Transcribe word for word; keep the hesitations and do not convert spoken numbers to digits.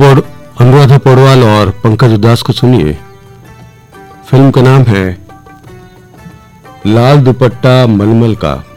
पौड अनुराधा पौडवाल और पंकज उदास को सुनिए। फिल्म का नाम है लाल दुपट्टा मलमल का।